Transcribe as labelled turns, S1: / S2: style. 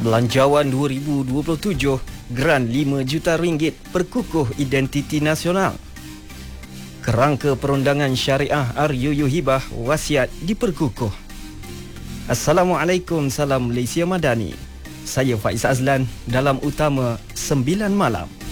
S1: Belanjawan 2027, Geran RM5 juta perkukuh identiti nasional. Kerangka perundangan syariah RUU Hibah wasiat diperkukuh. Assalamualaikum, salam Malaysia Madani. Saya Faiz Azlan dalam Utama 9 Malam.